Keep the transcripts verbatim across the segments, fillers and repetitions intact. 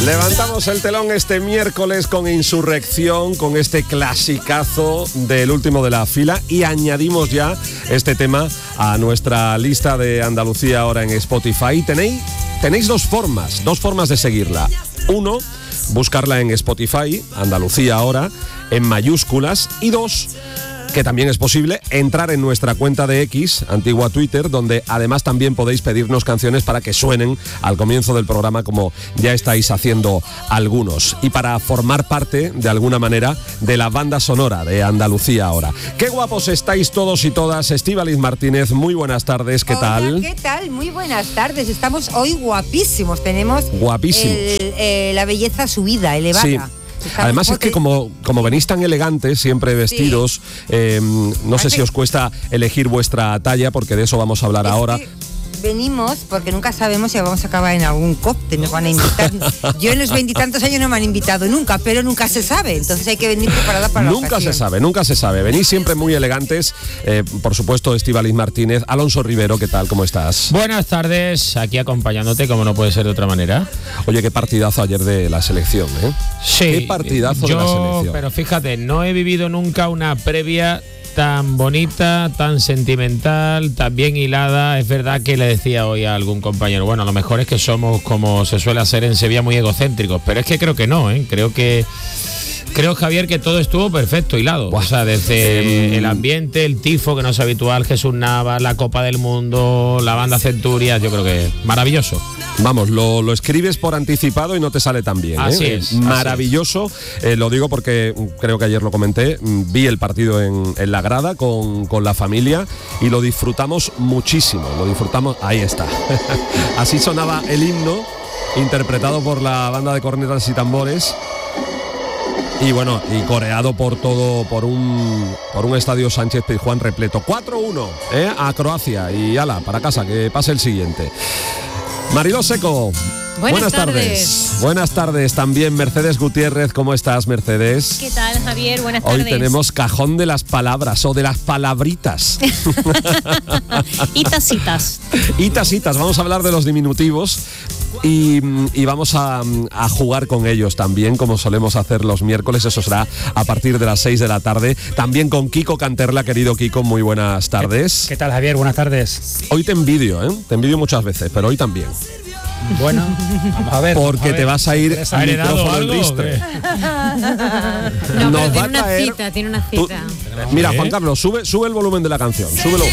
Levantamos el telón este miércoles con Insurrección, con este clasicazo del último de la fila, y añadimos ya este tema a nuestra lista de Andalucía ahora en Spotify. Tenéis, tenéis dos formas, dos formas de seguirla. Uno, buscarla en Spotify, Andalucía ahora, en mayúsculas. Y dos, que también es posible entrar en nuestra cuenta de X, antigua Twitter, donde además también podéis pedirnos canciones para que suenen al comienzo del programa, como ya estáis haciendo algunos, y para formar parte, de alguna manera, de la banda sonora de Andalucía ahora. ¡Qué guapos estáis todos y todas! Estíbaliz Martínez, muy buenas tardes, ¿qué Hola, tal? ¿qué tal? Muy buenas tardes, estamos hoy guapísimos, tenemos Guapísimos. el, eh, la belleza subida, elevada. Sí. Estamos Además es que como, como venís tan elegantes, siempre vestidos, sí. eh, no sé si os cuesta elegir vuestra talla, porque de eso vamos a hablar es ahora. Venimos porque nunca sabemos si vamos a acabar en algún cóctel, nos van a invitar. Yo en los veintitantos años no me han invitado nunca, pero nunca se sabe, entonces hay que venir preparada para la Nunca ocasión. se sabe, nunca se sabe. Venís siempre muy elegantes, eh, por supuesto, Estíbaliz Martínez. Alonso Rivero, ¿qué tal? ¿Cómo estás? Buenas tardes, aquí acompañándote, como no puede ser de otra manera. Oye, qué partidazo ayer de la selección, ¿eh? Sí. Qué partidazo yo, de la selección. Pero fíjate, no he vivido nunca una previa tan bonita, tan sentimental, tan bien hilada. Es verdad que le decía hoy a algún compañero, bueno, a lo mejor es que somos, como se suele hacer en Sevilla, muy egocéntricos, pero es que creo que no, ¿eh? Creo que Creo, Javier, que todo estuvo perfecto, hilado. Buah. O sea, desde el ambiente, el tifo, que no es habitual, Jesús Navas, la Copa del Mundo, la banda Centurias, yo creo que maravilloso. Vamos, lo, lo escribes por anticipado y no te sale tan bien, ¿eh? Así es. Maravilloso. Así es. Eh, lo digo porque creo que ayer lo comenté, vi el partido en, en la grada con, con la familia y lo disfrutamos muchísimo, lo disfrutamos, ahí está. Así sonaba el himno, interpretado por la banda de cornetas y tambores. Y bueno, y coreado por todo, por un por un estadio Sánchez Pizjuán repleto. cuatro uno, ¿eh? A Croacia. Y ala, para casa, que pase el siguiente. Mariló Seco, buenas, buenas tardes. tardes. Buenas tardes también, Mercedes Gutiérrez. ¿Cómo estás, Mercedes? ¿Qué tal, Javier? Buenas tardes. Hoy tenemos cajón de las palabras, o de las palabritas. Y tasitas. Y tasitas, vamos a hablar de los diminutivos. Y, y vamos a, a jugar con ellos también, como solemos hacer los miércoles. Eso será a partir de las seis de la tarde. También con Kiko Canterla. Querido Kiko, muy buenas tardes. ¿Qué, qué tal, Javier? Buenas tardes. Hoy te envidio, ¿eh? Te envidio muchas veces, pero hoy también. Bueno, vamos a ver. Porque vamos a ver. te vas a ir al micrófono algo, el ristre. No, Nos pero va tiene a una traer- cita, tiene una Tú- cita. Mira, ¿Eh? Juan Carlos, sube, sube el volumen de la canción. Súbelo.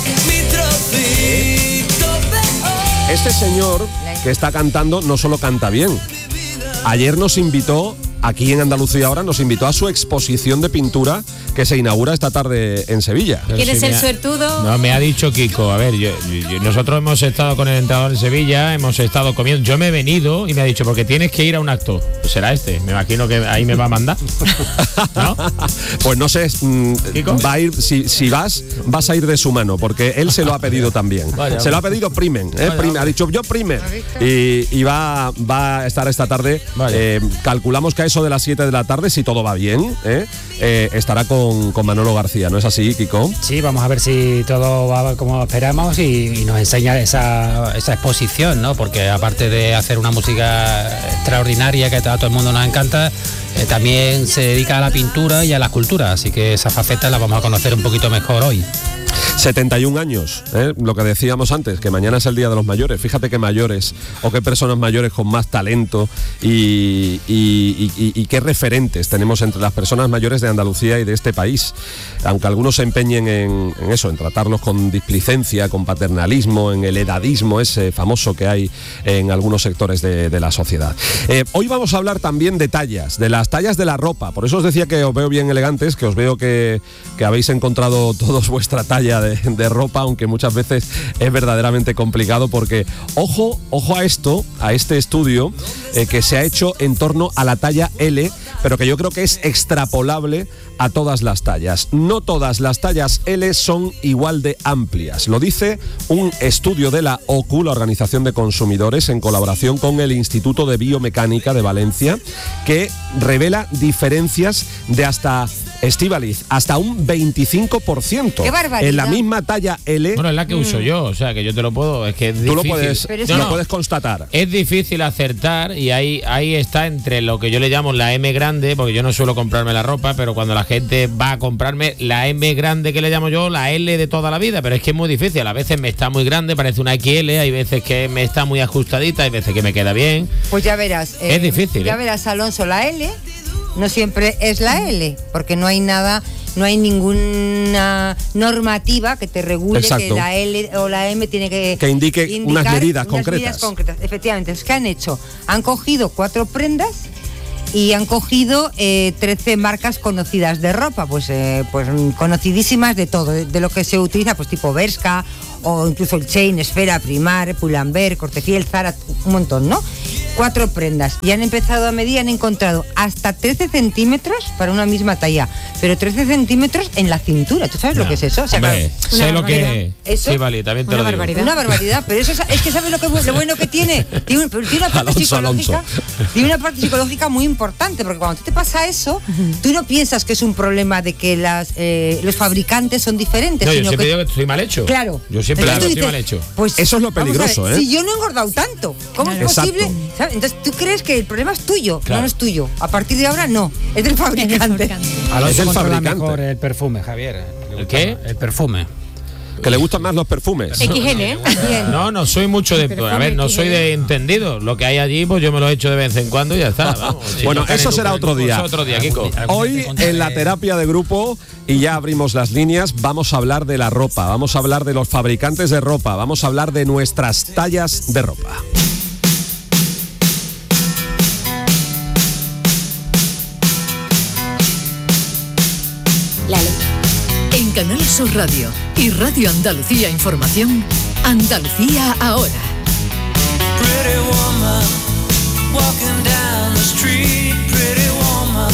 Este señor que está cantando no solo canta bien. Ayer nos invitó, aquí en Andalucía ahora, nos invitó a su exposición de pintura que se inaugura esta tarde en Sevilla. Pero ¿Quieres si el me ha- suertudo? No, me ha dicho Kiko, a ver, yo, yo- nosotros hemos estado con el entrenador en Sevilla, hemos estado comiendo, yo me he venido y me ha dicho, porque tienes que ir a un acto. Pues será este, me imagino que ahí me va a mandar. ¿No? Pues no sé, mm, ¿Kiko? va a ir, si, si vas, vas a ir de su mano, porque él se lo ha pedido también. Vaya, se lo ha pedido Primen, ¿eh? Vaya, Primen, ha dicho yo Primen. Y, y va, va a estar esta tarde, Vaya. eh, calculamos que a eso de las siete de la tarde, si todo va bien, ¿eh? Eh, estará con, con Manolo García, ¿no es así, Kiko? Sí, vamos a ver si todo va como esperamos y, y nos enseña esa, esa exposición, ¿no? Porque aparte de hacer una música extraordinaria que a todo el mundo nos encanta, eh, también se dedica a la pintura y a la escultura, así que esa faceta la vamos a conocer un poquito mejor hoy. setenta y un años, ¿eh? Lo que decíamos antes, que mañana es el Día de los Mayores. Fíjate qué mayores, o qué personas mayores con más talento y, y, y, y qué referentes tenemos entre las personas mayores de Andalucía y de este país. Aunque algunos se empeñen en, en eso, en tratarlos con displicencia, con paternalismo, en el edadismo ese famoso que hay en algunos sectores de, de la sociedad. Eh, hoy vamos a hablar también de tallas, de las tallas de la ropa. Por eso os decía que os veo bien elegantes, que os veo que, que habéis encontrado todos vuestra talla de, de ropa, aunque muchas veces es verdaderamente complicado, porque ojo, ojo a esto, a este estudio eh, que se ha hecho en torno a la talla L, pero que yo creo que es extrapolable a todas las tallas. No todas las tallas L son igual de amplias. Lo dice un estudio de la O C U, la Organización de Consumidores, en colaboración con el Instituto de Biomecánica de Valencia, que revela diferencias de hasta Estíbaliz, hasta un veinticinco por ciento. ¡Qué barbaridad! En la misma talla L. Bueno, es la que uso yo, o sea, que yo te lo puedo, es que es Tú difícil. lo puedes, Pero lo eso no. puedes constatar. Es difícil acertar y ahí, ahí está entre lo que yo le llamo la M grande, porque yo no suelo comprarme la ropa, pero cuando la gente va a comprarme la M grande que le llamo yo, la L de toda la vida, pero es que es muy difícil. A veces me está muy grande, parece una X L, hay veces que me está muy ajustadita, hay veces que me queda bien. Pues ya verás. Es difícil, Ya ¿eh? verás, Alonso, la L no siempre es la L, porque no hay nada, no hay ninguna normativa que te regule Exacto. que la L o la M tiene que, Que indique indicar unas medidas unas concretas. medidas concretas. Efectivamente, es que han hecho, han cogido cuatro prendas y han cogido eh, trece marcas conocidas de ropa, pues, eh, pues conocidísimas de todo, de, de lo que se utiliza, pues tipo Bershka o incluso el Chain, Esfera, Primar, Pull&Bear, Cortefiel, Zara, un montón, ¿no? Cuatro prendas y han empezado a medir, han encontrado hasta trece centímetros para una misma talla, pero trece centímetros en la cintura. ¿Tú sabes Ya. lo que es eso? O sea, Hombre, claro, sé lo barbaridad. que ¿Eso? sí, vale, también te Una lo digo. barbaridad. Una barbaridad, pero eso es, es que ¿sabes lo, que, lo bueno que tiene? Tiene, un- tiene una parte Alonso, psicológica, Alonso. tiene una parte psicológica muy importante, porque cuando te pasa eso, tú no piensas que es un problema de que las, eh, los fabricantes son diferentes, No, yo sino siempre que digo que estoy mal hecho. claro. Yo siempre digo Entonces que tú estoy dices, mal hecho. Pues, Eso es lo vamos a peligroso, ver, ¿eh? Si yo no he engordado tanto, ¿cómo es Exacto. posible? ¿Sabes? Entonces tú crees que el problema es tuyo, Claro. no, no es tuyo. A partir de ahora no, es del fabricante. Alonso Es el controla fabricante. mejor el perfume, Javier. ¿El qué? El perfume. Que le gustan más los perfumes. X L, ¿eh? Bien. No, no soy mucho de. Pero A ver, no come soy de entendido. Lo que hay allí, pues yo me lo he hecho de vez en cuando y ya está. Vamos. Si Bueno, tocan eso en será un- otro día. Otro día, Kiko. Hoy en la terapia de grupo, y ya abrimos las líneas, vamos a hablar de la ropa, vamos a hablar de los fabricantes de ropa, vamos a hablar de nuestras tallas de ropa. La ley. En Canal Sur Radio y Radio Andalucía Información, Andalucía ahora. Pretty woman, walking down the street, pretty woman,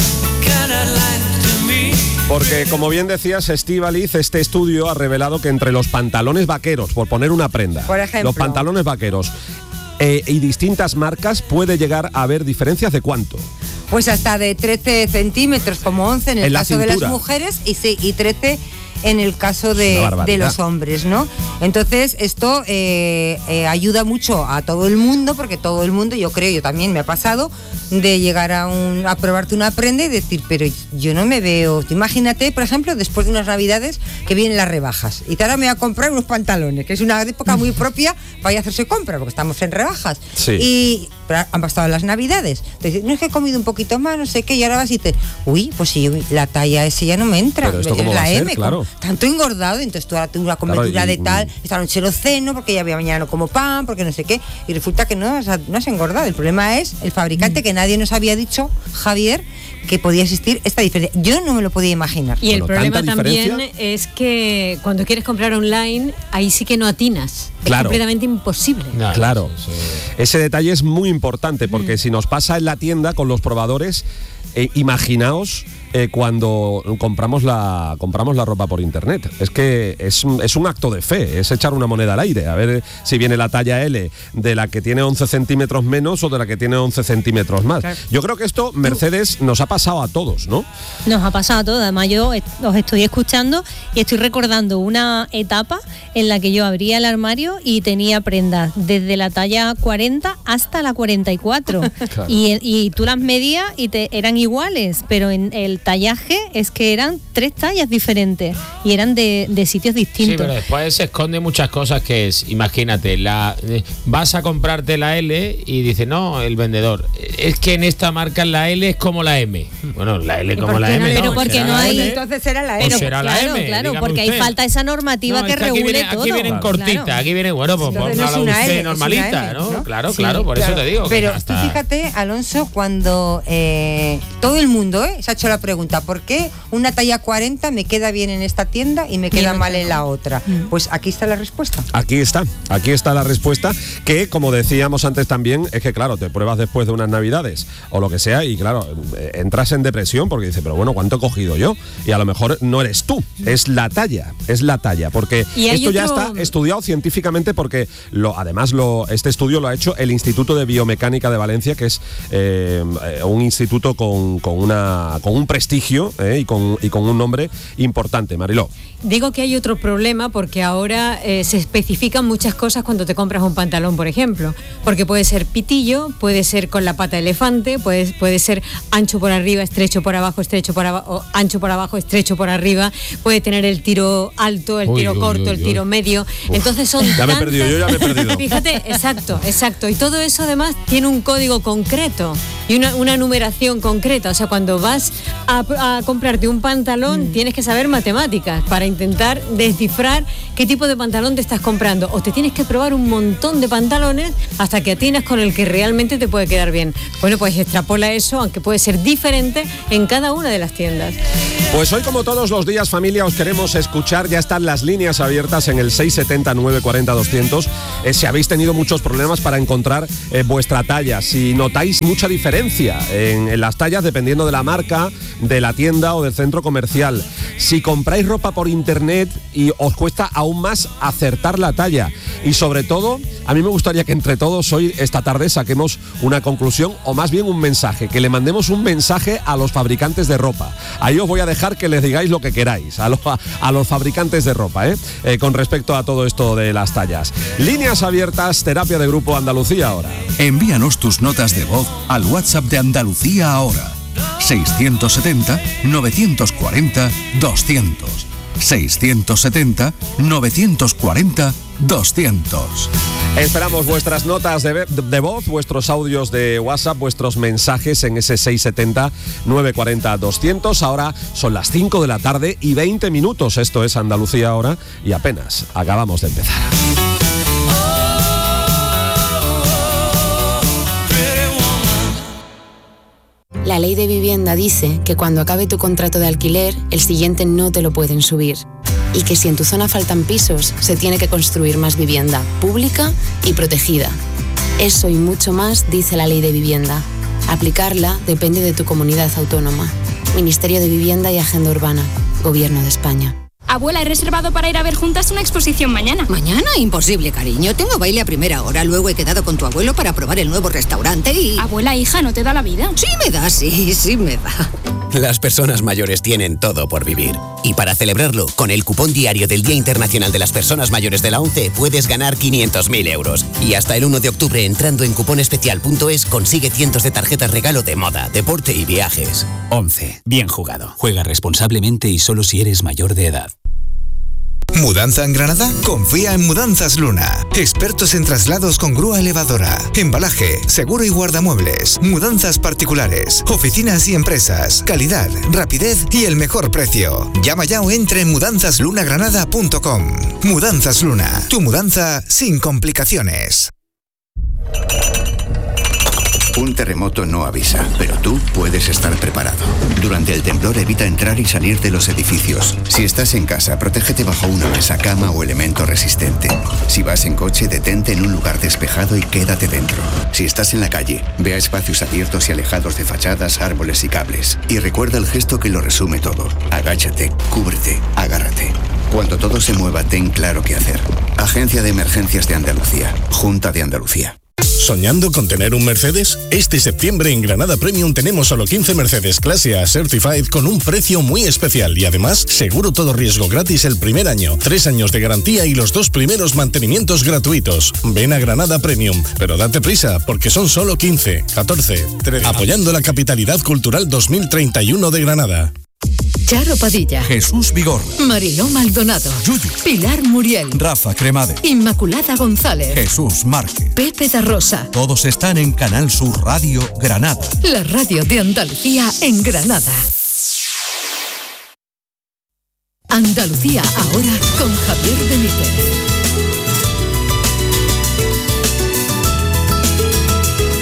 kinda like to me. Porque, como bien decías, Estíbaliz, este estudio ha revelado que entre los pantalones vaqueros, por poner una prenda, Por ejemplo. los pantalones vaqueros eh, y distintas marcas, puede llegar a haber diferencias de cuánto. Pues hasta de trece centímetros, como once en el En la caso de las cintura. mujeres y, sí, y trece en el caso Una de, barbaridad. de los hombres, ¿no? Entonces esto eh, eh, ayuda mucho a todo el mundo, porque todo el mundo, yo creo, yo también me ha pasado, de llegar a, un, a probarte una prenda y decir, pero yo no me veo. Tú imagínate, por ejemplo, después de unas navidades que vienen las rebajas y ahora me voy a comprar unos pantalones, que es una época muy propia para ir a hacerse compra, porque estamos en rebajas. Sí. Y pero han pasado las navidades. Entonces, no es que he comido un poquito más, no sé qué, y ahora vas y te, uy, pues sí, la talla ese ya no me entra. Pero esto es cómo la va a ser, M, claro. como tanto engordado, entonces tú ahora tienes una cometura Claro, y- de tal, esta noche lo ceno porque ya mañana no como pan, porque no sé qué, y resulta que no, o sea, no has engordado. El problema es el fabricante, que nadie nos había dicho, Javier, que podía existir esta diferencia. Yo no me lo podía imaginar. Y el Bueno, problema ¿tanta también diferencia? es que cuando quieres comprar online, ahí sí que no atinas. Claro. Es completamente imposible. No, Claro, eso- ese detalle es muy importante, porque si nos pasa en la tienda con los probadores, eh, imaginaos eh, cuando compramos la compramos la ropa por internet. Es que es, un- es un acto de fe, es echar una moneda al aire, a ver si viene la talla L de la que tiene once centímetros menos o de la que tiene once centímetros más. Yo creo que esto, Mercedes, nos ha pasado a todos, ¿no? Nos ha pasado a todos. Además, yo est- os estoy escuchando y estoy recordando una etapa en la que yo abría el armario y tenía prendas desde la talla cuarenta hasta la cuarenta y cuatro. Claro. y, y tú las medías y te eran iguales, pero en el tallaje es que eran tres tallas diferentes y eran de, de sitios Sí, distintos. pero después se esconde muchas cosas que es, imagínate, la eh, vas a comprarte la L y dice, no, el vendedor, es que en esta marca la L es como la M. Bueno, la L ¿Y como por la qué no M. le- Pero no, porque será no la hay- L. Entonces era la O M. será la claro, M, claro, dígame porque ahí usted. falta esa normativa No, que es aquí regule viene, todo. Aquí vienen Claro. cortitas, aquí vienen, bueno, pues Entonces ponla no es una usted L, es una normalita, M, ¿no? ¿no? Claro, Sí, claro, por claro. eso te digo. que Pero ya tú está. fíjate, Alonso, cuando eh, todo el mundo eh, se ha hecho la pregunta, ¿por qué una talla cuarenta me queda bien en esta tienda y me queda mal en la otra. Pues aquí está la respuesta. Aquí está, aquí está la respuesta, que como decíamos antes también, es que claro, te pruebas después de unas navidades o lo que sea y claro, entras en depresión porque dices, pero bueno, ¿cuánto he cogido yo? Y a lo mejor no eres tú, es la talla, es la talla, porque esto ya otro... está estudiado científicamente porque lo, además lo, este estudio lo ha hecho el Instituto de Biomecánica de Valencia, que es eh, un instituto con, con, una, con un prestigio eh, y, con, y con un nombre importante. Mariló. Digo que hay otro problema porque ahora eh, se especifican muchas cosas cuando te compras un pantalón, por ejemplo, porque puede ser pitillo, puede ser con la pata de elefante, puede, puede ser ancho por arriba, estrecho por abajo, estrecho por abajo, ancho por abajo, estrecho por arriba, puede tener el tiro alto, el Uy, tiro uy, corto, uy, el uy. tiro medio. Uf, Entonces son ya me he tantas- perdido, yo ya me he perdido. Fíjate, exacto, exacto. Y todo eso además tiene un código concreto y una, una numeración concreta. O sea, cuando vas a, a comprarte un pantalón, tienes que saber matemáticas para intentar descifrar qué tipo de pantalón te estás comprando. O te tienes que probar un montón de pantalones hasta que atinas con el que realmente te puede quedar bien. Bueno, pues extrapola eso, aunque puede ser diferente en cada una de las tiendas. Pues hoy, como todos los días, familia, os queremos escuchar. Ya están las líneas abiertas en el seis setenta, nueve cuarenta, doscientos. Eh, si habéis tenido muchos problemas para encontrar eh, vuestra talla, si notáis mucha diferencia en, en las tallas dependiendo de la marca, de la tienda o del centro comercial, si compráis ropa por internet y os cuesta aún más acertar la talla, y sobre todo, a mí me gustaría que entre todos hoy, esta tarde, saquemos una conclusión o más bien un mensaje, que le mandemos un mensaje a los fabricantes de ropa. Ahí os voy a dejar que les digáis lo que queráis a, lo, a, a los fabricantes de ropa, ¿eh? Eh, con respecto a todo esto de las tallas. Líneas abiertas, terapia de grupo Andalucía Ahora. Envíanos tus notas de voz al WhatsApp de Andalucía Ahora. seiscientos setenta, novecientos cuarenta, doscientos. seiscientos setenta, novecientos cuarenta, doscientos. Esperamos vuestras notas de, de voz, vuestros audios de WhatsApp, vuestros mensajes en ese seis setenta, nueve cuarenta, doscientos. Ahora son las cinco de la tarde y veinte minutos. Esto es Andalucía Ahora y apenas acabamos de empezar. La ley de vivienda dice que cuando acabe tu contrato de alquiler, el siguiente no te lo pueden subir. Y que si en tu zona faltan pisos, se tiene que construir más vivienda pública y protegida. Eso y mucho más dice la ley de vivienda. Aplicarla depende de tu comunidad autónoma. Ministerio de Vivienda y Agenda Urbana. Gobierno de España. Abuela, he reservado para ir a ver juntas una exposición mañana. Mañana, imposible, cariño. Tengo baile a primera hora. Luego he quedado con tu abuelo para probar el nuevo restaurante y... Abuela, hija, ¿no te da la vida? Sí me da, sí, sí me da. Las personas mayores tienen todo por vivir. Y para celebrarlo, con el cupón diario del Día Internacional de las Personas Mayores de la ONCE, puedes ganar quinientos mil euros. Y hasta el uno de octubre, entrando en cuponespecial punto es, consigue cientos de tarjetas regalo de moda, deporte y viajes. ONCE. Bien jugado. Juega responsablemente y solo si eres mayor de edad. ¿Mudanza en Granada? Confía en Mudanzas Luna. Expertos en traslados con grúa elevadora, embalaje, seguro y guardamuebles, mudanzas particulares, oficinas y empresas, calidad, rapidez y el mejor precio. Llama ya o entra en mudanzas luna granada punto com. Mudanzas Luna, tu mudanza sin complicaciones. Un terremoto no avisa, pero tú puedes estar preparado. Durante el temblor evita entrar y salir de los edificios. Si estás en casa, protégete bajo una mesa, cama o elemento resistente. Si vas en coche, detente en un lugar despejado y quédate dentro. Si estás en la calle, ve a espacios abiertos y alejados de fachadas, árboles y cables. Y recuerda el gesto que lo resume todo. Agáchate, cúbrete, agárrate. Cuando todo se mueva, ten claro qué hacer. Agencia de Emergencias de Andalucía. Junta de Andalucía. ¿Soñando con tener un Mercedes? Este septiembre en Granada Premium tenemos solo quince Mercedes Clase A Certified con un precio muy especial y además seguro todo riesgo gratis el primer año, tres años de garantía y los dos primeros mantenimientos gratuitos. Ven a Granada Premium, pero date prisa porque son solo quince, catorce, trece. Apoyando la capitalidad cultural dos mil treinta y uno de Granada. Charo Padilla, Jesús Vigorra, Mariló Maldonado, Yuyu, Pilar Muriel, Rafa Cremade, Inmaculada González, Jesús Márquez, Pepe da Rosa. Todos están en Canal Sur Radio Granada. La radio de Andalucía en Granada. Andalucía ahora con Javier Benítez.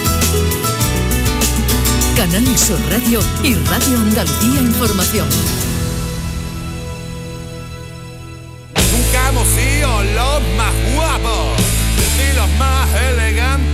Canal Sur Radio y Radio Andalucía Información.